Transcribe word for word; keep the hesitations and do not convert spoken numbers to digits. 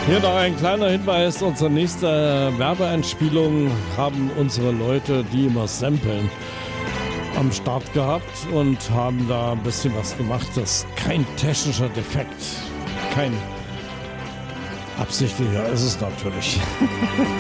Hier noch ein kleiner Hinweis. Unsere nächste Werbeeinspielung haben unsere Leute, die immer samplen, am Start gehabt und haben da ein bisschen was gemacht. Das ist kein technischer Defekt. Kein absichtlicher ist es natürlich.